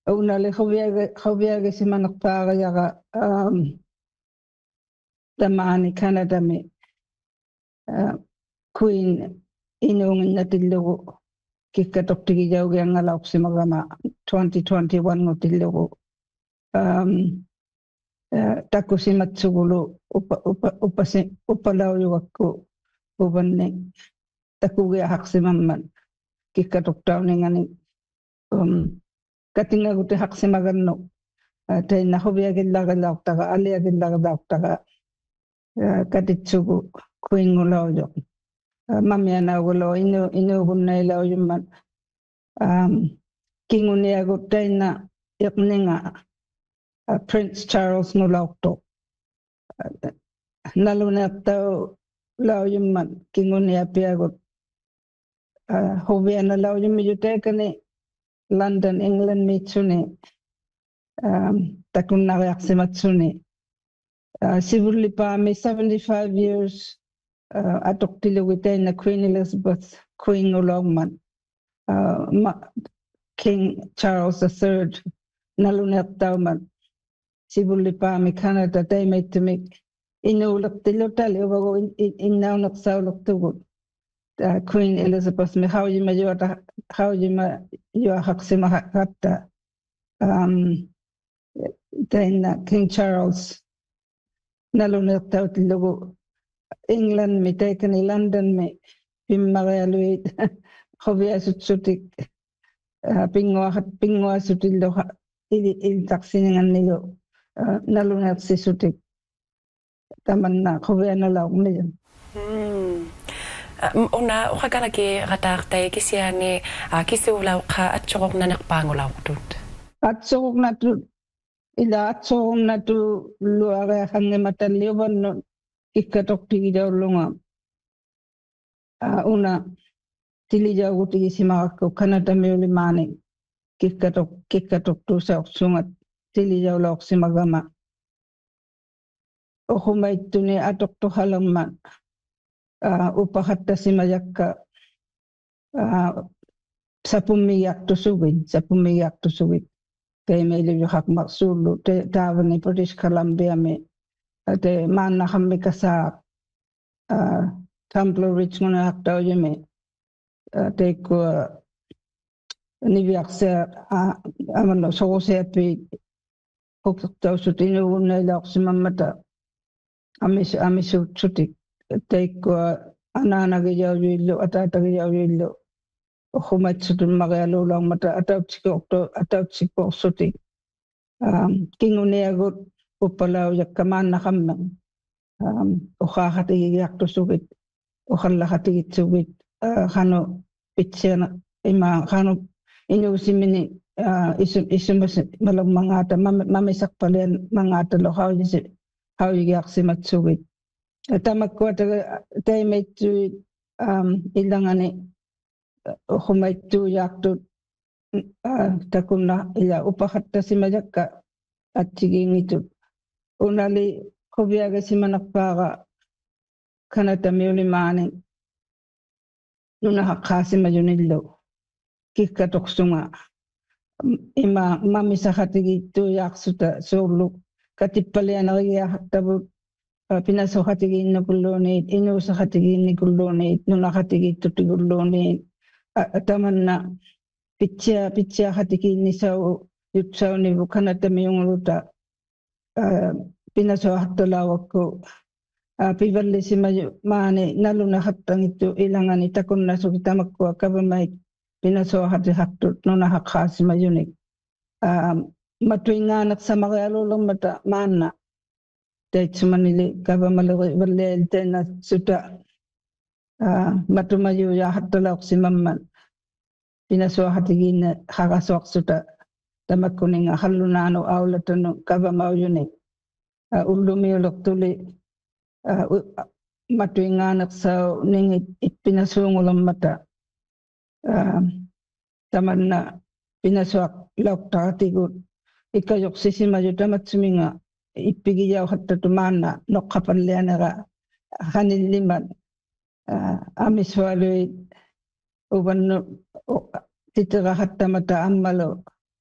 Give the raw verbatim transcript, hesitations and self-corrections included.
una le khoviaga khoviaga simanaqpaariaga um tamani Canada me uh, Queen inuunginnatillugu kikkatortigijaugiangalauqsimagama twenty twenty-one ngutillugu um uh, takusimatsugulu upa upa upasi upalauyuakku ubanni takugiahaqsimamman kikkatortauningani um katingaguti haqsimagannu tainna hoviagillagalaaqtaga aliagillagalaaqtaga katitsugu kuingulaujo mamianaugulo inu inugunnailaujumman um kinguniagu tainna iqninga Prince Charles nulauqto naluneqtau laujumman kinguniapiagut hoviana laujummi jutekani London England mitsuni um takunnariaqsimatsuni Uh, Sivullipaami seventy-five years uh, atoktilugitaina Queen Elizabeth Queen Ulongman uh, King Charles the third nalunertauman Sivullipaami Canada taimaittumik inuulaqtilutali uvagu innauneqsauluqtugut uh, Queen Elizabeth mi haujima juata haujima juahaqsima hatta um, taina King Charles nalunertautillugu England mi taikani London mi pimmarialuit hoviasutsutik pinguahat pinguasutillu ili iltaqsiningannilu nalunertsisutik tamanna hovianalaugmiyum una uqakalaki qataartai kisiani kisiulauqa atsoqornanerpaangulauqtut atsoqornatut ila atsoqornatu luareaqangimatalliuvannu ikkatortigijaulunga una tilijaugutigisimarakku kanatamiulimaani kikkatok kikkatoktuusaorsungat tilijaulauqsimagama ohumaittuni atortohalerma upahattasimajakka sapummigiartusugin sapummigiartusugit Taimeilujuhaqmaqsuullu taavani British Columbia me te maannaqammi kasaaq Tumbler Ridge ngunaaqtaujumi teikkua niviaqsia amalo soqusiappi huqtaussut inugunnailaorsimammata amis amisuutsutik teikkua anaanagijaujillu ataatagijaujillu humatsutulmarialuulaarmata atautsikkortu atautsikkorsutik um kinguniagut uppalaujakkamaannaqamma um uqaaqatigigiartusugit uqallaqatigitsugit qanu pitsiana ima qanu inuusimini isum isumas malummangaata mamisaqpalian mangaatalo haujisi haujigiarsimatsugit tamakkuata taimaitsuit um illangani humaittu yaktut takunna ila upahattasimajakka atsigingitut unali hoviaga simanaqpaaga kanatamiulimaani nunahaqqaasimajunillu kikkatoqsunga ima mamisaqatigittu yaqsuta suullu katippalianerigiahattavut pinasoqatigiinnukulluuniit inuusaqatigiinnikulluuniit nunaqatigiittutikulluuniit tamanna pitsia pitsia hatikiinnisau yutsaunivu kanatamiunguluta pinasoaqtalaawakku pivallisimaju maani nalunahattangittu ilangani takunnasuki tamakkua kavamait pinasoaqatihaqtut nunahaqqaasimajunik matuingaanaq samarialuullermata maanna taitsumanili kavamaleri vallialtaina suta matumayu yahattalauqsimamman pinasuaqatigiinna haqasuaqsuta tamakkuninga hallunaanu aulatanu kavamauyunik ullumiulertuli matuingaanaqsau ningit ippinasuungulermata tamanna pinasuaq lauqtaqatigut ikkajoqsisimaju tamatsuminga ippigijauhattatu maanna noqqapallianera hanilliman amiswaluit ubannu titerahattamata ammalu